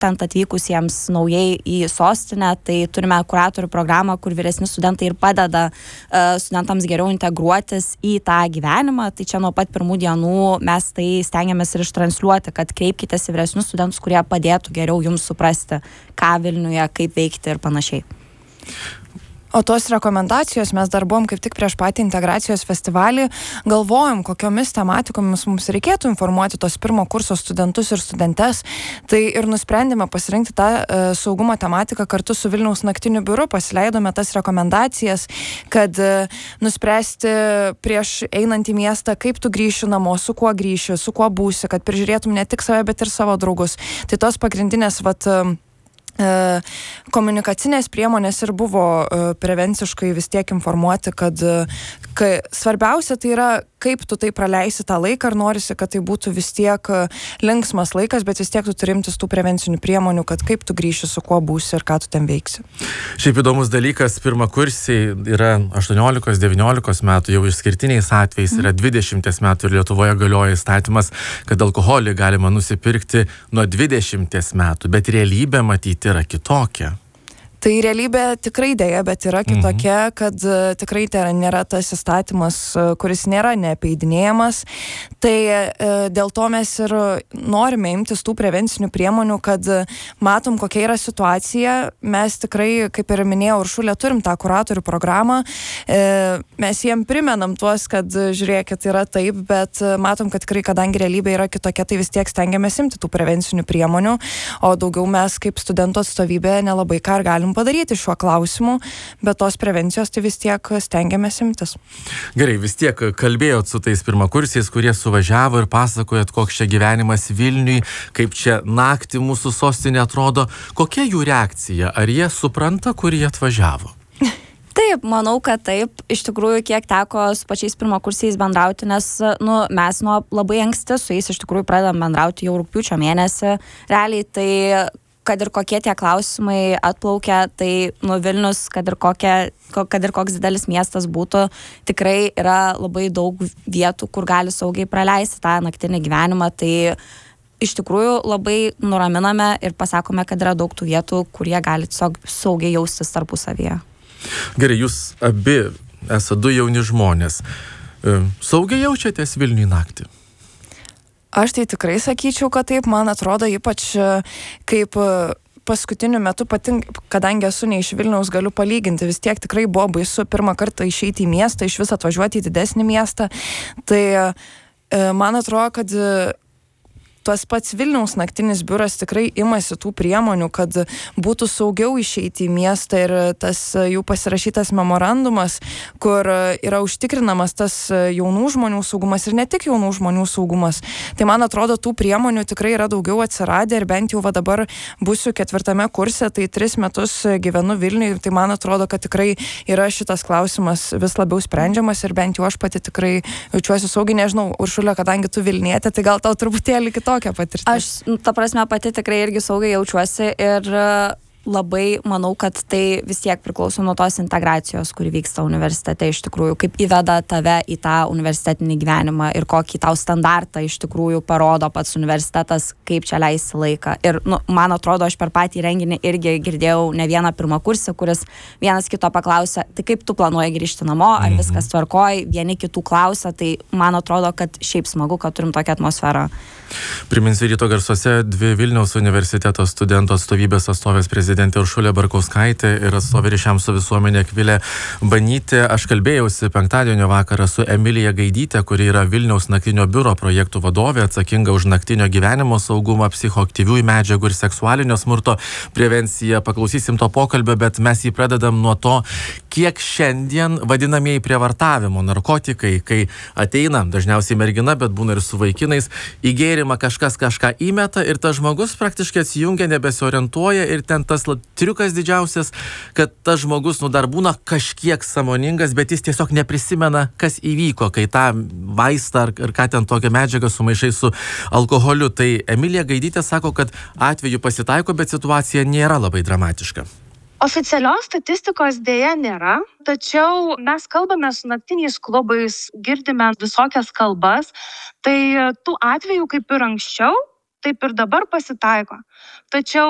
būtent atvykusiems naujai į sostinę, tai turime kuratorių programą, kur vyresni studentai ir padeda studentams geriau integruotis į tą gyvenimą. Tai čia nuo pat pirmų dienų mes tai stengiamės ir ištransliuoti, kad kreipkitės į vyresnius studentus, kurie padėtų geriau jums suprasti, ką Vilniuje, kaip veikti ir panašiai. O tos rekomendacijos mes dar buvom kaip tik prieš patį integracijos festivalį, galvojom, kokiomis tematikomis mums reikėtų informuoti tos pirmo kurso studentus ir studentes. Tai ir nusprendėme pasirinkti tą saugumo tematiką kartu su Vilniaus naktiniu biuru, pasileidome tas rekomendacijas, kad nuspręsti prieš einant į miestą, kaip tu grįši namo, su kuo grįši, su kuo būsi, kad prižiūrėtum ne tik save, bet ir savo draugus. Tai tos pagrindinės komunikacinės priemonės ir buvo prevenciškai vis tiek informuoti, kad svarbiausia tai yra, kaip tu tai praleisi tą laiką, ar norisi, kad tai būtų vis tiek linksmas laikas, bet vis tiek tu turi imtis tų prevencinių priemonių, kad kaip tu grįši, su kuo būsi ir ką tu ten veiksi. Šiaip įdomus dalykas, pirmakursiai yra 18-19 metų, jau išskirtiniais atvejais yra 20 metų ir Lietuvoje galioja įstatymas, kad alkoholį galima nusipirkti nuo 20 metų, bet realybė matyti yra kitokia. Tai realybė tikrai dėja, bet yra kitokia, kad tikrai tai nėra tas įstatymas, kuris nėra neapeidinėjamas. Tai dėl to mes ir norime imtis tų prevencinių priemonių, kad matom, kokia yra situacija. Mes tikrai, kaip ir minėjau, Uršulė, turim tą kuratorių programą. Mes jiem primenam tuos, kad žiūrėkit, yra taip, bet matom, kad tikrai, kadangi realybė yra kitokia, tai vis tiek stengiamės imti tų prevencinių priemonių, o daugiau mes kaip studentų atstovybė nelabai ką ir galim padaryti šiuo klausimu, bet tos prevencijos tai vis tiek stengiamės imtis. Gerai, vis tiek kalbėjot su tais pirmakursiais, kurie suvažiavo ir pasakojot, koks čia gyvenimas Vilniui, kaip čia naktį mūsų sostinė atrodo. Kokia jų reakcija? Ar jie supranta, kur jie atvažiavo? Taip, manau, kad taip. Iš tikrųjų, kiek teko su pačiais pirmakursiais bendrauti, nes mes nuo labai anksti su jais iš tikrųjų pradedam bendrauti jau rugpjūčio mėnesį. Realiai tai kad ir kokie tie klausimai atplaukia, tai Vilnius, kad ir koks didelis miestas būtų, tikrai yra labai daug vietų, kur gali saugiai praleisti tą naktinį gyvenimą. Tai iš tikrųjų labai nuraminame ir pasakome, kad yra daug tų vietų, kur jie gali tiesiog saugiai jaustis tarpusavyje. Gerai, jūs abi esate du jauni žmonės. Saugiai jaučiatės Vilniui naktį? Aš tai tikrai sakyčiau, kad taip, man atrodo, ypač kaip paskutiniu metu, kadangi esu ne iš Vilniaus, galiu palyginti, vis tiek tikrai buvo baisu pirmą kartą išeiti į miestą, iš vis atvažiuoti į didesnį miestą. Tai man atrodo, kad tas pats Vilniaus naktinis biuras tikrai imasi tų priemonių, kad būtų saugiau išeiti į miestą ir tas jų pasirašytas memorandumas, kur yra užtikrinamas tas jaunų žmonių saugumas ir ne tik jaunų žmonių saugumas. Tai man atrodo, tų priemonių tikrai yra daugiau atsiradę ir bent jau dabar būsiu 4 kurse, tai 3 metus gyvenu Vilniuje, tai man atrodo, kad tikrai yra šitas klausimas vis labiau sprendžiamas ir bent jau aš pati tikrai jaučiuosi saugiai. Nežinau, Uršulė, kadangi tu Vilnietė, tai gal tau truputėlį tokia patirtis. Aš, ta prasme, pati tikrai irgi saugiai jaučiuosi ir labai manau, kad tai vis tiek priklauso nuo tos integracijos, kuri vyksta universitete iš tikrųjų, kaip įveda tave į tą universitetinį gyvenimą ir kokį tau standartą iš tikrųjų parodo pats universitetas, kaip čia leisti laiką. Ir man atrodo, aš per patį renginį irgi girdėjau ne vieną pirmakursį, kuris vienas kito paklausė, tai kaip tu planuoji grįžti namo, ar viskas tvarkoj, vieni kitų klausia, tai man atrodo, kad šiaip smagu, kad turim tokią atmosferą. Priminsiu, ryto garsuose 2 Vilniaus universiteto studentų atstovybės atstovės prezidentė Uršulė Barkauskaitė ir atstovė ryšiams su visuomenė Akvilė Banytė. Aš kalbėjausi penktadienio vakarą su Emilija Gaidytė, kuri yra Vilniaus naktinio biuro projektų vadovė, atsakinga už naktinio gyvenimo saugumą, psichoaktyviųjų medžiagų ir seksualinio smurto prevenciją. Paklausysim to pokalbio, bet mes jį pradedam nuo to, kiek šiandien vadinamieji prievartavimo narkotikai, kai ateina dažniausiai mergina, bet būna ir su vaikinais, į gėrimą kažkas kažką įmeta ir tas žmogus praktiškai atsijungia, nebesiorientuoja ir ten tas triukas didžiausias, kad tas žmogus dar būna kažkiek sąmoningas, bet jis tiesiog neprisimena, kas įvyko, kai tą vaistą ar ką ten tokią medžiagą sumaišai su alkoholiu. Tai Emilija Gaidytė sako, kad atveju pasitaiko, bet situacija nėra labai dramatiška. Oficialios statistikos dėja nėra, tačiau mes kalbame su naktiniais klubais, girdime visokias kalbas, tai tų atvejų kaip ir anksčiau, taip ir dabar pasitaiko. Tačiau